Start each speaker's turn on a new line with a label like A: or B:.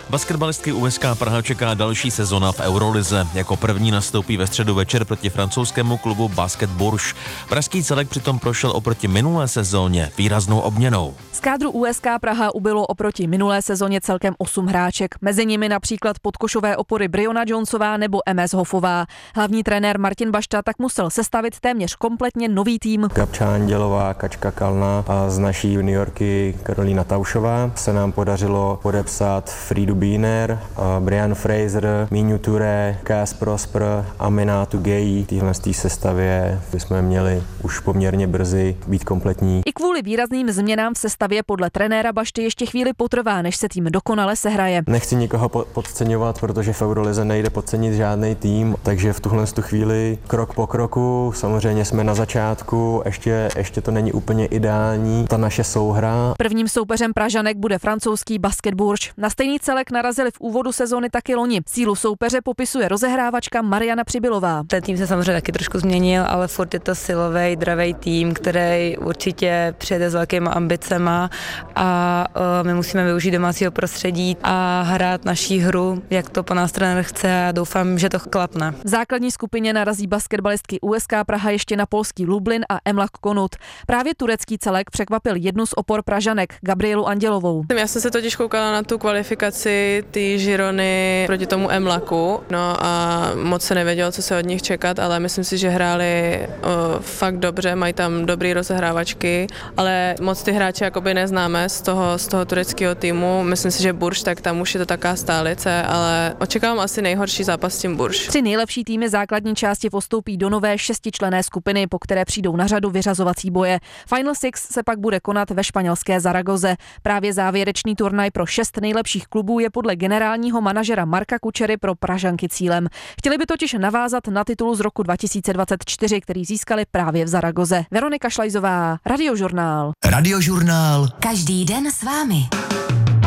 A: Basketbalistky USK Praha čeká další sezona v Eurolize. Jako první nastoupí ve středu večer proti francouzskému klubu Basket Bourges. Pražský celek přitom prošel oproti minulé sezóně výraznou obměnou.
B: Z kádru USK Praha ubylo oproti minulé sezóně celkem 8 hráček. Mezi nimi například podkošové opory Briona Jonesová nebo MS Hoffová. Hlavní trenér Martin Bašta tak musel sestavit téměř kompletně nový tým.
C: Gabča Andělová, Kačka Kalna a z naší juniorky Karolína Taušová se nám podařilo podepsat Fridu Biener, Brian Fraser, Míňu Touré, Kás Prosper, Aminatu Geji. V téhle sestavě jsme měli už poměrně brzy být kompletní.
B: I kvůli výrazným změnám v sestavě podle trenéra Bašty ještě chvíli potrvá, než se tým dokonale sehraje.
C: Nechci nikoho podceňovat, protože v Eurolize nejde podcenit žádný tým, takže v tuhle chvíli krok po kroku, samozřejmě jsme na začátku, ještě to není úplně ideální, ta naše souhra.
B: Prvním soupeřem Pražanek bude francouzský Basket Bourges. Na stejný celek narazili v úvodu sezony taky loni. Sílu soupeře popisuje rozehrávačka Mariana Přibylová.
D: Ten tým se samozřejmě taky trošku změnil, ale furt je to silový, dravý tým, který určitě přijede s velkýma ambicema a my musíme využít domácího prostředí a hrát naší hru, jak to po nás trenér chce a doufám, že to klapne.
B: V základní skupině narazí basketbalistky USK Praha ještě na polský Lublin a Emlak Konut. Právě turecký celek překvapil jednu z opor Pražanek, Gabrielu Andělovou.
E: Já jsem se totiž koukala na tu kvalifikaci ty Girony proti tomu Emlaku, no a moc se nevědělo, co se od nich čekat, ale myslím si, že hráli fakt dobře, mají tam dobrý rozehrávačky, ale moc ty hráče jakoby neznáme z toho tureckého týmu. Myslím si, že Bourges, tak tam už je to taká stálice, ale očekávám asi nejhorší zápas s tím Bourges.
B: 3 nejlepší týmy základní části postoupí do nové 6členné skupiny, po které přijdou na řadu vyřazovací boje. Final Six se pak bude konat ve španělské Zaragoze. Právě závěrečný turnaj pro 6 nejlepších klubů je podle generálního manažera Marka Kučery pro Pražanky cílem. Chtěli by totiž navázat na titul z roku 2024, který získali právě v Zaragoze. Veronika Šlajzová, Radiožurnál.
F: Radiožurnál. Každý den s vámi.